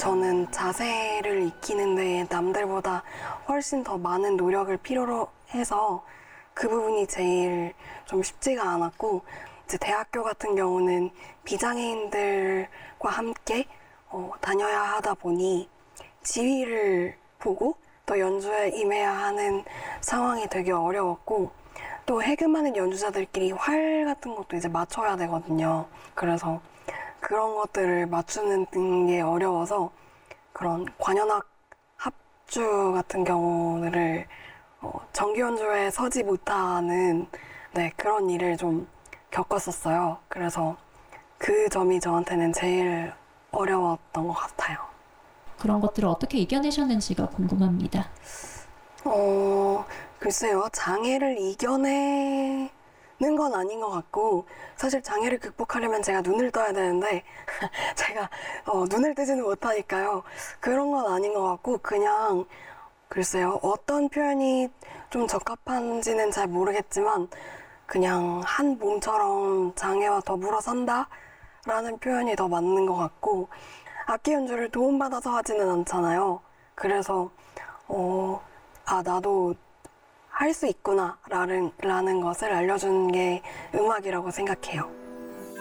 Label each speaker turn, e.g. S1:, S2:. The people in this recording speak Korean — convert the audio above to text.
S1: 저는 자세를 익히는데 남들보다 훨씬 더 많은 노력을 필요로 해서 그 부분이 제일 좀 쉽지가 않았고, 이제 대학교 같은 경우는 비장애인들과 함께 다녀야 하다 보니 지휘를 보고 또 연주에 임해야 하는 상황이 되게 어려웠고, 또 해금하는 연주자들끼리 활 같은 것도 이제 맞춰야 되거든요. 그래서 그런 것들을 맞추는 게 어려워서 그런 관현악 합주 같은 경우를 정기 연주에 서지 못하는 그런 일을 좀 겪었었어요. 그래서 그 점이 저한테는 제일 어려웠던 것 같아요.
S2: 그런 것들을 어떻게 이겨내셨는지가 궁금합니다.
S1: 글쎄요. 장애를 이겨내는 건 아닌 것 같고, 사실 장애를 극복하려면 제가 눈을 떠야 되는데 제가 눈을 뜨지는 못하니까요. 그런 건 아닌 것 같고, 그냥 글쎄요. 어떤 표현이 좀 적합한지는 잘 모르겠지만 그냥 한 몸처럼 장애와 더불어 산다 라는 표현이 더 맞는 것 같고, 악기 연주를 도움받아서 하지는 않잖아요. 그래서 나도 할 수 있구나 라는 것을 알려준 게 음악이라고 생각해요.